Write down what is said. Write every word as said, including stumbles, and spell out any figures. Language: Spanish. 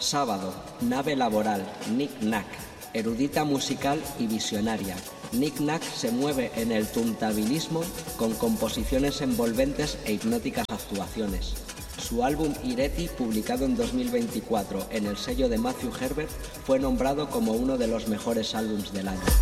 Sábado, nave laboral, Nick Nack, erudita musical y visionaria. Nick Nack se mueve en el tuntabilismo con composiciones envolventes e hipnóticas actuaciones. Su álbum Ireti, publicado en dos mil veinticuatro en el sello de Matthew Herbert, fue nombrado como uno de los mejores álbums del año.